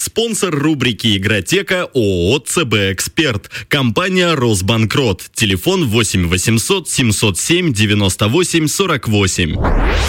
Спонсор рубрики «Игротека» ООО «ЦБ Эксперт». Компания «Росбанкрот». Телефон 8 800 707 98 48.